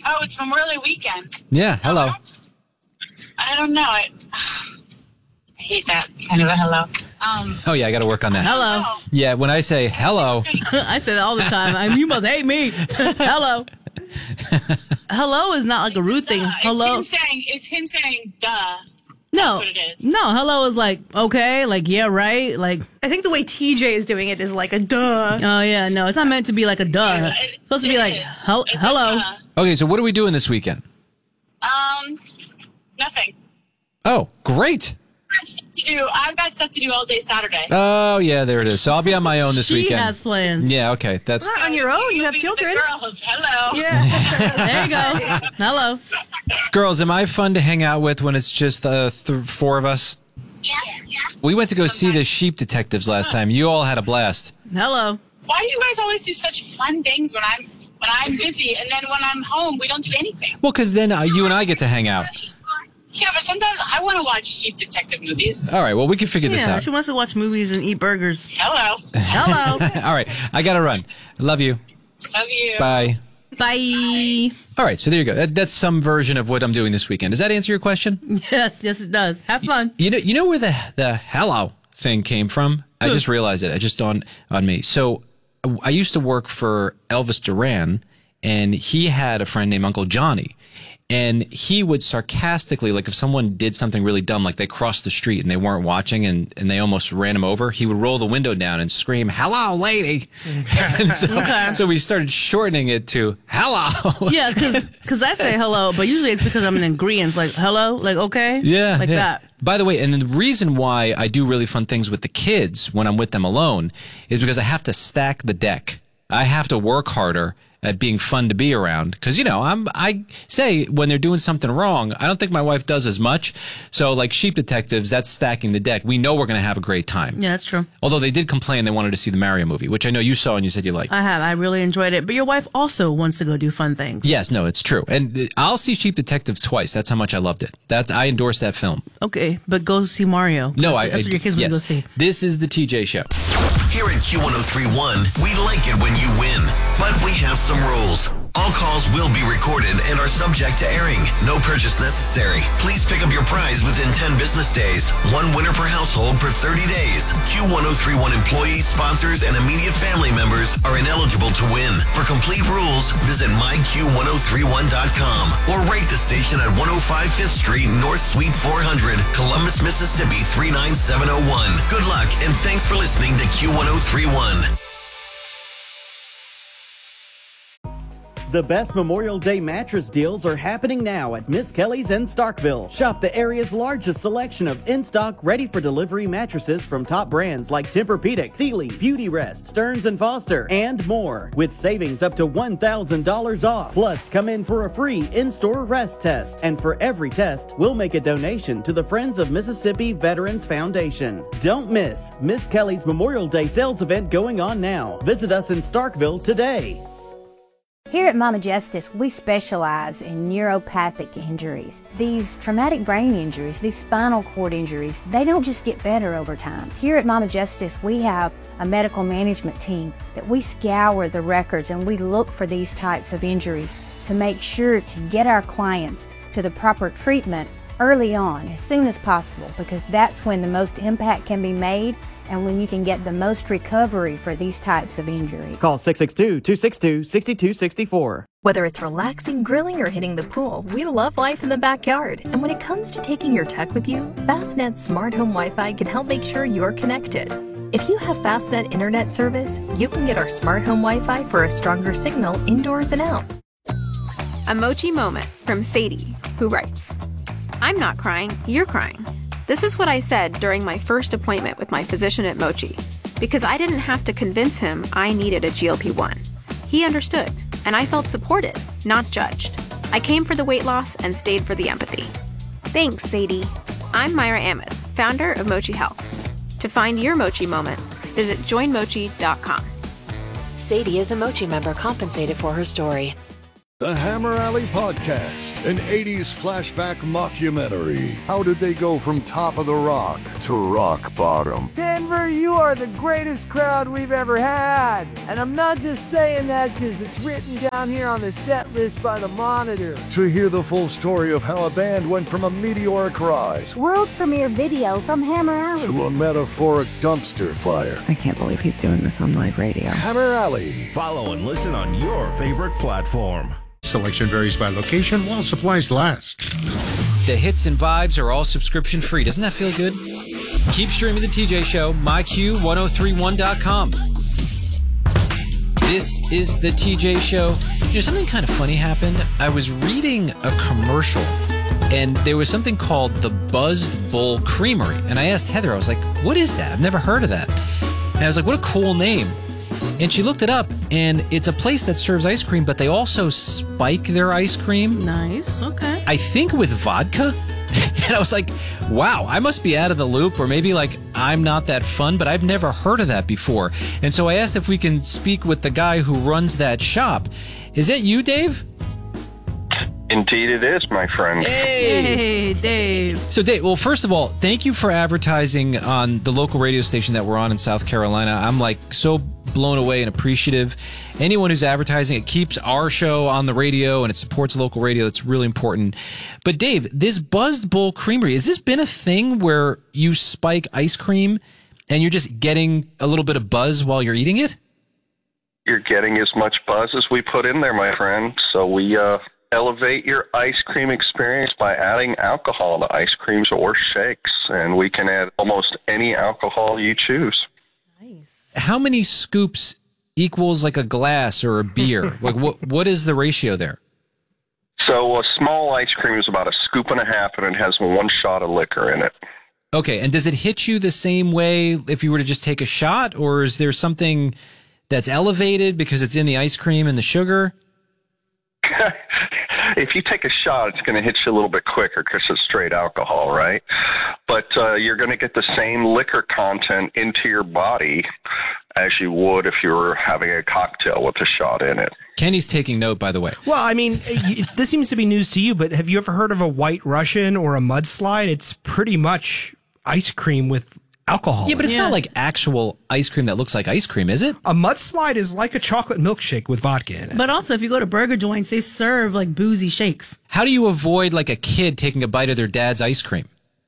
Oh, it's Memorial Day weekend. Yeah, hello. I don't know. I hate that kind of a hello. Oh, yeah, I got to work on that. Hello. Yeah, when I say hello. I say that all the time. You must hate me. Hello. Hello is not like a rude thing. Hello. It's him saying, duh. No. That's what it is. No, hello is like, okay, like, yeah, right? Like, I think the way TJ is doing it is like a duh. oh, yeah, no, it's not meant to be like a duh. It's supposed to be like, It's hello. a duh. Okay, so what are we doing this weekend? Nothing. Oh, great. I've got stuff to do all day Saturday. Oh, yeah, there it is. So I'll be on my own this She weekend. has plans. Yeah, okay. That's Not on your own. You have Moving with the children. girls. Hello. Yeah. There you go. Hello. Girls, am I fun to hang out with when it's just the four of us? Yeah. We went to go see the Sheep Detectives last time. You all had a blast. Hello. Why do you guys always do such fun things when I'm busy, and then when I'm home, we don't do anything? Well, because then you and I get to hang out. Yeah, but sometimes I want to watch Sheep Detective movies. All right, well, we can figure this Yeah, out. she wants to watch movies and eat burgers. Hello. Hello. All right, I got to run. Love you. Love you. Bye. Bye. All right, so there you go. That's some version of what I'm doing this weekend. Does that answer your question? Yes, it does. Have fun. You know where the hello thing came from? I just realized it. It just dawned on me. So I used to work for Elvis Duran, and he had a friend named Uncle Johnny. And he would sarcastically, like if someone did something really dumb, like they crossed the street and they weren't watching and they almost ran him over, he would roll the window down and scream, "Hello, lady." And so we started shortening it to hello. Yeah, because I say hello, but usually it's because I'm in agreement. Like, hello? Like, okay? Yeah. Like that. By the way, and the reason why I do really fun things with the kids when I'm with them alone is because I have to stack the deck. I have to work harder at being fun to be around. Because, you know, I say when they're doing something wrong, I don't think my wife does as much. So, like Sheep Detectives, that's stacking the deck. We know we're going to have a great time. Yeah, that's true. Although they did complain they wanted to see the Mario movie, which I know you saw and you said you liked. I have. I really enjoyed it. But your wife also wants to go do fun things. Yes, no, it's true. And I'll see Sheep Detectives twice. That's how much I loved it. I endorse that film. Okay, but go see Mario. No, that's what your kids want to go see. This is the TJ Show. Here at Q1031, we like it when you win, but we have some rules. All calls will be recorded and are subject to airing. No purchase necessary. Please pick up your prize within 10 business days. One winner per household per 30 days. Q1031 employees, sponsors, and immediate family members are ineligible to win. For complete rules, visit myQ1031.com or rate the station at 105 5th Street, North Suite 400, Columbus, Mississippi 39701. Good luck and thanks for listening to Q1031. The best Memorial Day mattress deals are happening now at Miss Kelly's in Starkville. Shop the area's largest selection of in-stock, ready-for-delivery mattresses from top brands like Tempur-Pedic, Sealy, Beautyrest, Stearns & Foster, and more. With savings up to $1,000 off. Plus, come in for a free in-store rest test. And for every test, we'll make a donation to the Friends of Mississippi Veterans Foundation. Don't miss Miss Kelly's Memorial Day sales event going on now. Visit us in Starkville today. Here at Mama Justice, we specialize in neuropathic injuries. These traumatic brain injuries, these spinal cord injuries, they don't just get better over time. Here at Mama Justice, we have a medical management team that we scour the records and we look for these types of injuries to make sure to get our clients to the proper treatment early on, as soon as possible, because that's when the most impact can be made and when you can get the most recovery for these types of injuries. Call 662-262-6264. Whether it's relaxing, grilling, or hitting the pool, we love life in the backyard. And when it comes to taking your tech with you, Fastnet's Smart Home Wi-Fi can help make sure you're connected. If you have Fastnet internet service, you can get our Smart Home Wi-Fi for a stronger signal indoors and out. A Mochi moment from Sadie, who writes, "I'm not crying, you're crying. This is what I said during my first appointment with my physician at Mochi, because I didn't have to convince him I needed a GLP-1. He understood, and I felt supported, not judged. I came for the weight loss and stayed for the empathy. Thanks, Sadie." I'm Myra Ahmed, founder of Mochi Health. To find your Mochi moment, visit joinmochi.com. Sadie is a Mochi member compensated for her story. The Hammer Alley Podcast, an 80s flashback mockumentary. How did they go from top of the rock to rock bottom? Denver, you are the greatest crowd we've ever had. And I'm not just saying that because it's written down here on the set list by the Monitor. To hear the full story of how a band went from a meteoric rise World premiere video from Hammer Alley to a metaphoric dumpster fire. I can't believe he's doing this on live radio. Hammer Alley. Follow and listen on your favorite platform. Selection varies by location while supplies last. The hits and vibes are all subscription free. Doesn't that feel good? Keep streaming the TJ Show, myq1031.com. This is the TJ Show. You know, something kind of funny happened. I was reading a commercial, and there was something called the Buzzed Bull Creamery. And I asked Heather, I was like, what is that? I've never heard of that. And I was like, what a cool name. And she looked it up, and it's a place that serves ice cream, but they also spike their ice cream. Nice, okay. I think with vodka. And I was like, wow, I must be out of the loop, or maybe like I'm not that fun, but I've never heard of that before. And so I asked if we can speak with the guy who runs that shop. Is that you, Dave? Indeed it is, my friend. Hey, Dave. So, Dave, well, first of all, thank you for advertising on the local radio station that we're on in South Carolina. I'm like so blown away and appreciative. Anyone who's advertising, it keeps our show on the radio and it supports local radio. That's really important. But, Dave, this Buzzed Bull Creamery, has this been a thing where you spike ice cream and you're just getting a little bit of buzz while you're eating it? You're getting as much buzz as we put in there, my friend. So we elevate your ice cream experience by adding alcohol to ice creams or shakes, and we can add almost any alcohol you choose. Nice. How many scoops equals like a glass or a beer? Like what is the ratio there? So a small ice cream is about a scoop and a half, and it has 1 shot of liquor in it. Okay, and does it hit you the same way if you were to just take a shot, or is there something that's elevated because it's in the ice cream and the sugar? If you take a shot, it's going to hit you a little bit quicker because it's straight alcohol, right? But you're going to get the same liquor content into your body as you would if you were having a cocktail with a shot in it. Kenny's taking note, by the way. Well, I mean, this seems to be news to you, but have you ever heard of a White Russian or a mudslide? It's pretty much ice cream with alcohol. Yeah, but it's not like actual ice cream that looks like ice cream, is it? A mudslide is like a chocolate milkshake with vodka in it. But also, if you go to burger joints, they serve like boozy shakes. How do you avoid like a kid taking a bite of their dad's ice cream?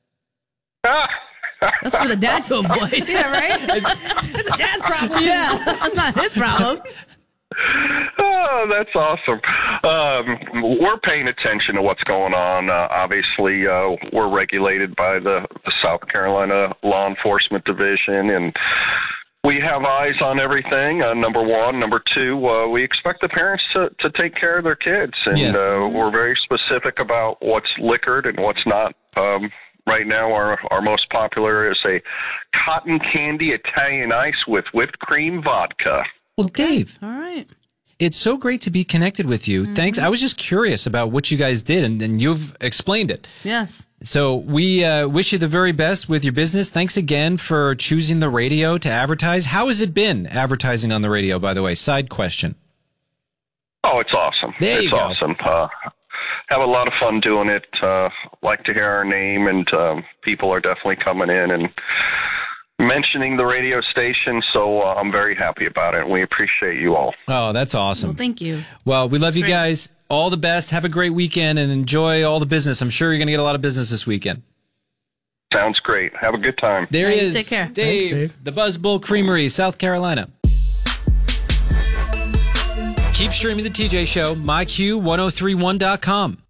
That's for the dad to avoid. Yeah, right? It's a dad's problem. Yeah, that's not his problem. Oh, that's awesome. We're paying attention to what's going on. Obviously, we're regulated by the South Carolina Law Enforcement Division, and we have eyes on everything, number one. Number two, we expect the parents to take care of their kids, and we're very specific about what's liquored and what's not. Right now, our most popular is a cotton candy Italian ice with whipped cream vodka. Well, Dave. All right. It's so great to be connected with you. Mm-hmm. Thanks. I was just curious about what you guys did, and you've explained it. Yes. So we wish you the very best with your business. Thanks again for choosing the radio to advertise. How has it been advertising on the radio, by the way? Side question. Oh, it's awesome. It's awesome. Have a lot of fun doing it. Like to hear our name, and people are definitely coming in and mentioning the radio station, so I'm very happy about it, and we appreciate you all. Oh, that's awesome. Well, thank you. Well, we love you guys. All the best. Have a great weekend, and enjoy all the business. I'm sure you're going to get a lot of business this weekend. Sounds great. Have a good time. There he is. Take care. Dave, Thanks, Dave. the Buzzed Bull Creamery, South Carolina. Keep streaming the TJ Show, myq1031.com.